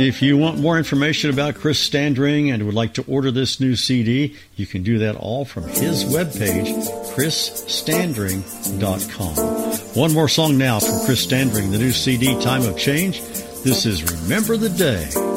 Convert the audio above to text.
If you want more information about Chris Standring and would like to order this new CD, you can do that all from his webpage, chrisstandring.com. One more song now from Chris Standring, the new CD, Time of Change. This is Remember the Day.